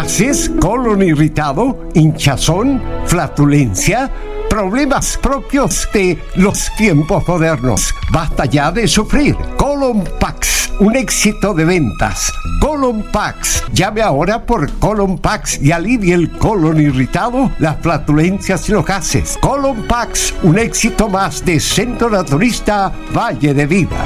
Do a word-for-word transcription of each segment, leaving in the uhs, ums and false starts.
gases, colon irritado, hinchazón, flatulencia, problemas propios de los tiempos modernos. Basta ya de sufrir. Colonpax, un éxito de ventas. Colonpax. Llame ahora por Colonpax y alivie el colon irritado, las flatulencias y los gases. Colonpax, un éxito más de Centro Naturista Valle de Vida.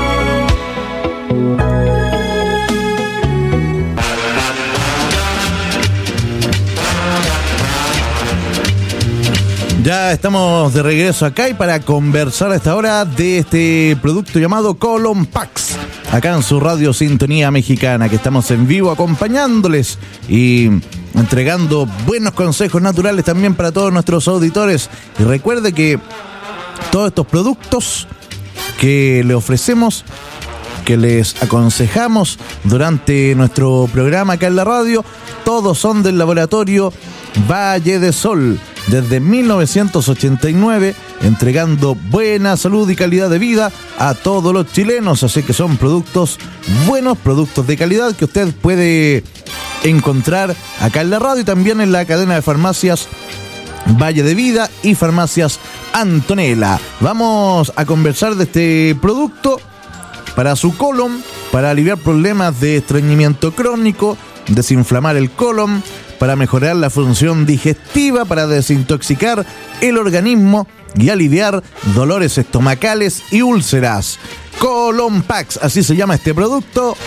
Ya estamos de regreso acá y para conversar a esta hora de este producto llamado Colonpax, acá en su radio Sintonía Mexicana, que estamos en vivo acompañándoles y entregando buenos consejos naturales también para todos nuestros auditores. Y recuerde que todos estos productos que le ofrecemos, que les aconsejamos durante nuestro programa acá en la radio, todos son del laboratorio Valle de Sol, desde mil novecientos ochenta y nueve, entregando buena salud y calidad de vida a todos los chilenos. Así que son productos buenos, productos de calidad que usted puede encontrar acá en la radio y también en la cadena de farmacias Valle de Vida y farmacias Antonella. Vamos a conversar de este producto para su colon, para aliviar problemas de estreñimiento crónico, desinflamar el colon, para mejorar la función digestiva, para desintoxicar el organismo y aliviar dolores estomacales y úlceras. Colonpax, así se llama este producto.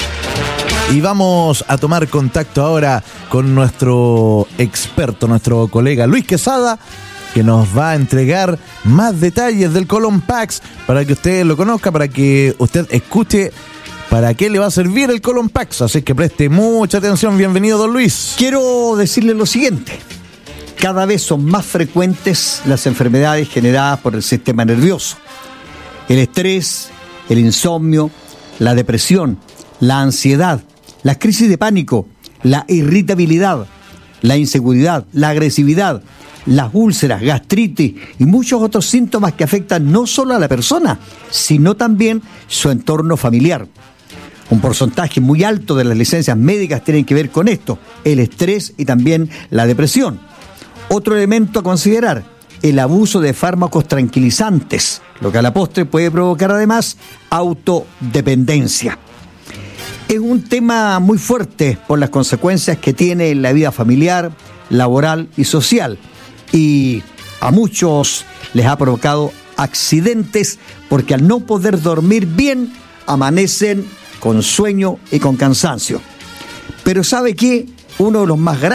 Y vamos a tomar contacto ahora con nuestro experto, nuestro colega Luis Quesada, que nos va a entregar más detalles del Colonpax para que usted lo conozca, para que usted escuche para qué le va a servir el Colonpax. Así que preste mucha atención. Bienvenido, don Luis. Quiero decirle lo siguiente. Cada vez son más frecuentes las enfermedades generadas por el sistema nervioso. El estrés, el insomnio, la depresión, la ansiedad, las crisis de pánico, la irritabilidad, la inseguridad, la agresividad, las úlceras, gastritis y muchos otros síntomas que afectan no solo a la persona, sino también su entorno familiar. Un porcentaje muy alto de las licencias médicas tienen que ver con esto, el estrés y también la depresión. Otro elemento a considerar, el abuso de fármacos tranquilizantes, lo que a la postre puede provocar además autodependencia. Es un tema muy fuerte por las consecuencias que tiene en la vida familiar, laboral y social, y a muchos les ha provocado accidentes porque al no poder dormir bien amanecen con sueño y con cansancio. Pero ¿sabe qué? Uno de los más grandes